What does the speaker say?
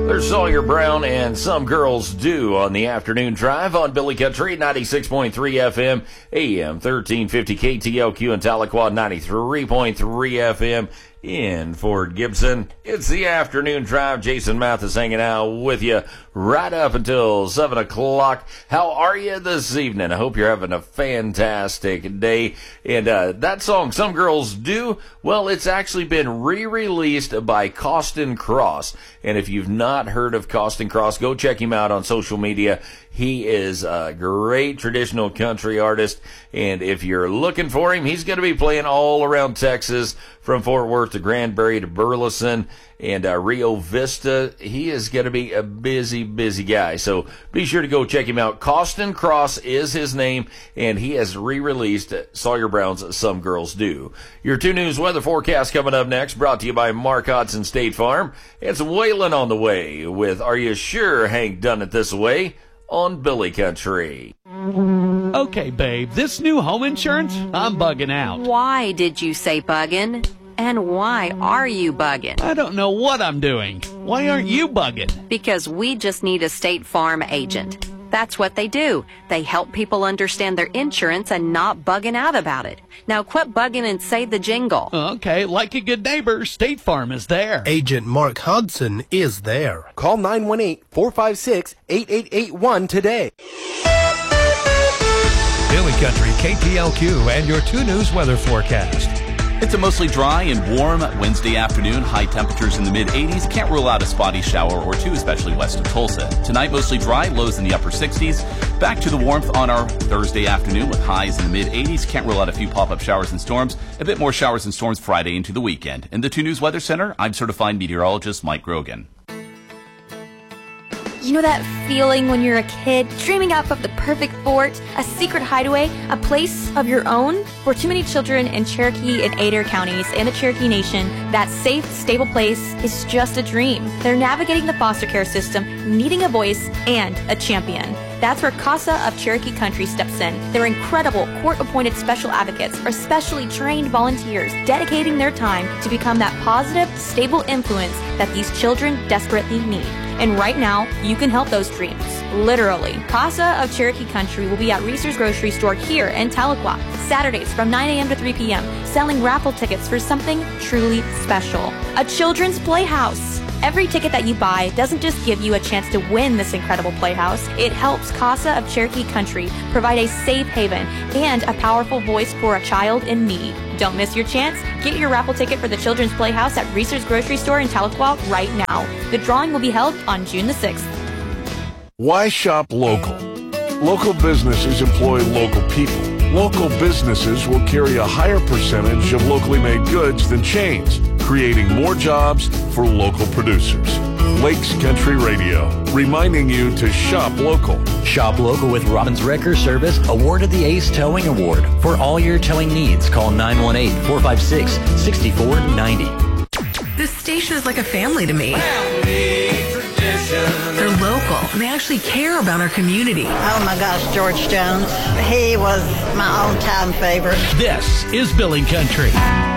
There's Sawyer Brown and Some Girls Do on the afternoon drive on Billy Country, 96.3 FM, AM 1350 KTLQ in Tahlequah, 93.3 FM in Fort Gibson. It's the afternoon drive. Jason Mathis hanging out with you right up until 7 o'clock. How are you this evening? I hope you're having a fantastic day. And that song, Some Girls Do, well, it's actually been re-released by Costin Cross. And if you've not heard of Costin Cross, go check him out on social media. He is a great traditional country artist, and if you're looking for him, he's going to be playing all around Texas, from Fort Worth to Granbury to Burleson and Rio Vista. He is going to be a busy, busy guy, so be sure to go check him out. Costin Cross is his name, and he has re-released Sawyer Brown's Some Girls Do. Your 2 News weather forecast coming up next, brought to you by Mark Hodson State Farm. And some Waylon on the way with Are You Sure Hank Done It This Way? On Billy Country. Okay, babe, this new home insurance, I'm bugging out. Why did you say bugging? And why are you bugging? I don't know what I'm doing. Why aren't you bugging? Because we just need a State Farm agent. That's what they do. They help people understand their insurance and not bugging out about it. Now quit bugging and say the jingle. Okay, like a good neighbor, State Farm is there. Agent Mark Hodson is there. Call 918-456-8881 today. Billy Country, KTLQ, and your 2 News weather forecast. It's a mostly dry and warm Wednesday afternoon. High temperatures in the mid-80s. Can't rule out a spotty shower or 2, especially west of Tulsa. Tonight, mostly dry, lows in the upper 60s. Back to the warmth on our Thursday afternoon with highs in the mid-80s. Can't rule out a few pop-up showers and storms. A bit more showers and storms Friday into the weekend. In the 2 News Weather Center, I'm certified meteorologist Mike Grogan. You know that feeling when you're a kid, dreaming up of the perfect fort, a secret hideaway, a place of your own? For too many children in Cherokee and Adair counties and the Cherokee Nation, that safe, stable place is just a dream. They're navigating the foster care system, needing a voice and a champion. That's where CASA of Cherokee Country steps in. Their incredible court-appointed special advocates are specially trained volunteers dedicating their time to become that positive, stable influence that these children desperately need. And right now, you can help those dreams. Literally. CASA of Cherokee Country will be at Reese's Grocery Store here in Tahlequah, Saturdays from 9 a.m. to 3 p.m., selling raffle tickets for something truly special. A children's playhouse. Every ticket that you buy doesn't just give you a chance to win this incredible playhouse. It helps CASA of Cherokee Country provide a safe haven and a powerful voice for a child in need. Don't miss your chance. Get your raffle ticket for the Children's Playhouse at Reese's Grocery Store in Tahlequah right now. The drawing will be held on June the 6th. Why shop local? Local businesses employ local people. Local businesses will carry a higher percentage of locally made goods than chains, creating more jobs for local producers. Lakes Country Radio, reminding you to shop local. Shop local with Robbins Wrecker Service, awarded the Ace Towing Award. For all your towing needs, call 918-456-6490. This station is like a family to me. They're local, and they actually care about our community. Oh my gosh, George Jones. He was my all-time favorite. This is Billy Country.